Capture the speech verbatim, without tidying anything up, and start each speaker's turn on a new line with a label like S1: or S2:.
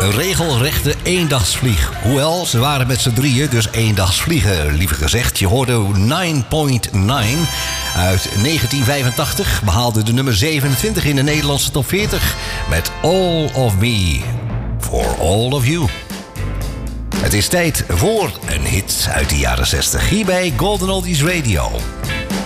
S1: Een regelrechte eendagsvlieg. Hoewel, ze waren met z'n drieën, dus eendagsvliegen, liever gezegd. Je hoorde nine point nine uit negentien vijfentachtig. Behaalde de nummer zevenentwintig in de Nederlandse top veertig. Met All of Me, For All of You. Het is tijd voor een hit uit de jaren zestig. Hier bij Golden Oldies Radio.